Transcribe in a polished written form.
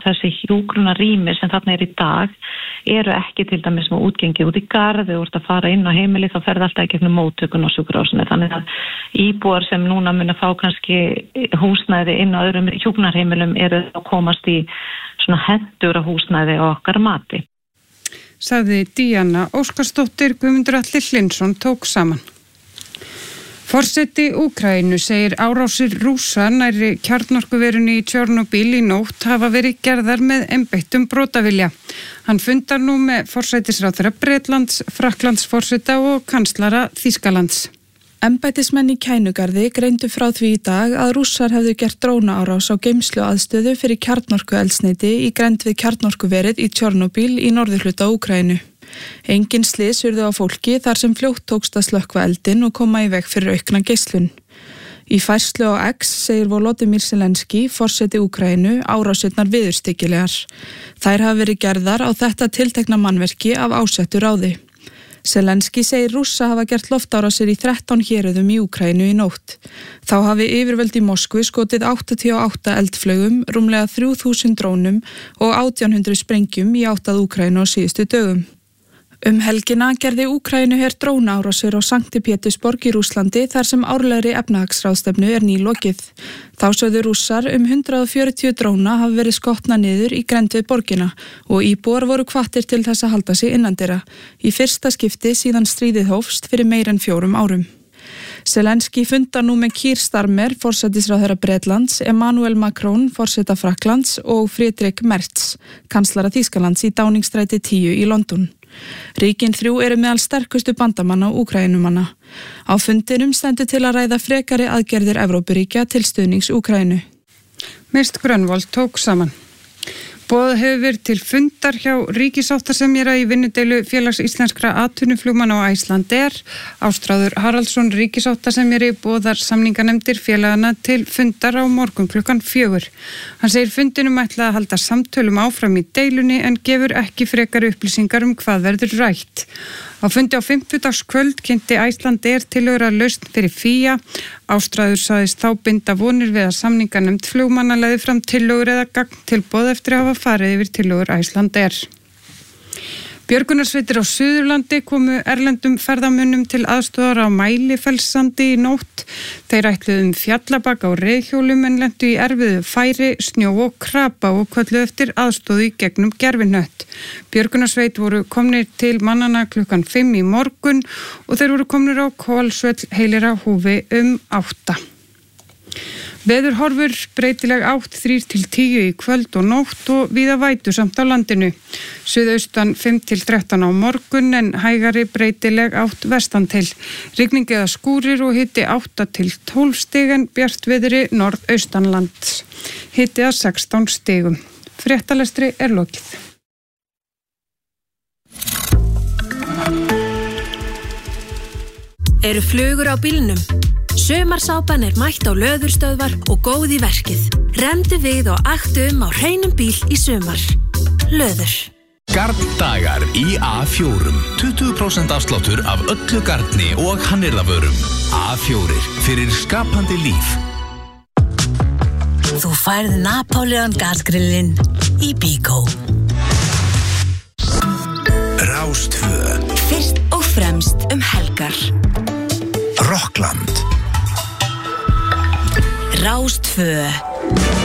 þessi hjúkrunarrými sem þarna í dag eru ekki til dæmis með útgengi út í garði og að fara inn á heimili þá ferði alltaf ekki gegnum móttökun og sjúkrahúsinu. Þannig að íbúar sem núna muni fá kannski húsnæði inn á öðrum hjúkrunarheimilum eru að komast í svona hentugra húsnæði á okkar mati. Sagði Díana Óskarsdóttir. Guðmundur Atli Hlynsson tók saman. Forseti Úkraínu segir árásir Rússa nærri kjarnorkuverinu í Tjernobyl í nótt hafa verið gerðar með einbeittum brotavilja. Hann fundar nú með forsætisráðherra Bretlands, Frakklandsforseta og kanslara Þýskalands. Embættismenn í Kænugarði greindu frá því í dag að Rússar hefðu gert drónaárás á geymsluaðstöðu fyrir kjarnorkueldsneyti í grennd við kjarnorkuverið í Tjernobyl í norðurhluta Úkraínu. Engin slys urðu á fólki þar sem fljótt tókst að slökkva eldinn og koma í veg fyrir aukna geislun. Í færslu á X segir Volodymyr Zelenský, forseti Úkraínu, árásirnar viðurstyggilegar. Þær hafa verið gerðar á þetta tiltekna mannverki af ásettu ráði. Zelenský segir Rússa hafa gert loftárásir í 13 héruðum í Úkraínu í nótt. Þá hafi yfirvöld í Moskvu skotið 88 eldflaugum, rúmlega 3000 drónum og 1800 sprengjum í átt að Úkraínu á síðustu dögum. Helgina gerði Úkraínuher drónaárásir á Sankti Pétursborg í Rússlandi þar sem árlegri efnahagsráðstefnu nýlokið. Þá sögðu Rússar 140 dróna hafi verið skotna niður í grennd við borgina og íbúar voru hvattir til þess að halda sig innandyra. Í fyrsta skipti síðan stríðið hófst fyrir meir en 4 árum. Zelenský fundar nú með Keir Starmer, forsætisráðherra Bretlands, Emmanuel Macron, forseta Frakklands og Friedrich Merz, kanslara Þýskalands í Downingstræti 10 í London. Ríkin 3 eru meðal sterkustu bandamanna og Úkraínumanna. Á fundinum stendur til að ræða frekari aðgerðir Evrópuríkja til stuðnings Úkraínu. Mist Grönvold tók saman. Boðað hefur verið til fundar hjá ríkissáttasemjara í vinnudeilu Félags íslenskra atvinnuflugmanna á Icelandair. Ástráður Haraldsson, ríkissáttasemjari, boðar samninganefndir félagana til fundar á morgun klukkan 4. Hann segir fundinum ætla að halda samtölum áfram í deilunni en gefur ekki frekari upplýsingar hvað verður rætt. Á fundi á 50-dagskvöld kynnti Icelandair tillögur að lausn fyrir FÍA. Ástráður sagðist þá binda vonir við að samninganefnd flugmanna legði fram tillögur eða gagntilboð eftir að hafa farið yfir tillögur Icelandair. Björgunarsveitir á Suðurlandi komu erlendum ferðamönnum til aðstoðar á Mælifellssandi í nótt. Þeir ætluðu fjallabak á reiðhjólum en lentu í erfiðu færi, snjó og krapa og kölluðu eftir aðstoðu í gegnum gervihnött. Björgunarsveit voru komnir til mannana klukkan 5 í morgun og þeir voru komnir á Hvolsvöll heilir á húfi 8. Veðurhorfur breytileg átt 3-10 í kvöld og nótt og víða vætusamt á landinu. Suðaustan 5-13 á morgun en hægari breytileg átt vestan til. Rigning eða skúrir og hiti 8-12 stig en bjartviðri norðaustanlands. Hiti að 16 stigum. Fréttalestri lokið. Eru flugur á bílnum? Sumarsápan mætt á löðurstöðvar og góð í verkið. Remdu við og aktu á hreinum bíl í sumar. Löður. Garndagar í A4. 20% afsláttur af öllu garni og hannyrðavörum. A4 fyrir skapandi líf. Þú færð Napoleon gasgrillin í Bíkó. Rástvö. Fyrst og fremst helgar. Rockland. Rástvö.